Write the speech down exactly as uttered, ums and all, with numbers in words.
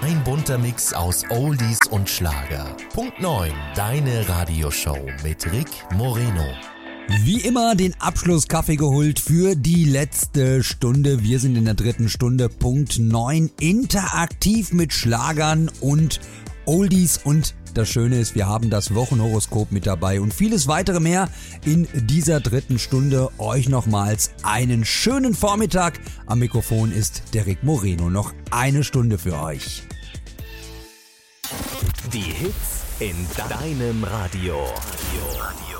Ein bunter Mix aus Oldies und Schlager. Punkt neun, deine Radioshow mit Rick Moreno. Wie immer den Abschlusskaffee geholt für die letzte Stunde. Wir sind in der dritten Stunde, Punkt neun, interaktiv mit Schlagern und Oldies. Und das Schöne ist, wir haben das Wochenhoroskop mit dabei und vieles weitere mehr in dieser dritten Stunde. Euch nochmals einen schönen Vormittag. Am Mikrofon ist der Rick Moreno. Noch eine Stunde für euch. Die Hits in deinem Radio.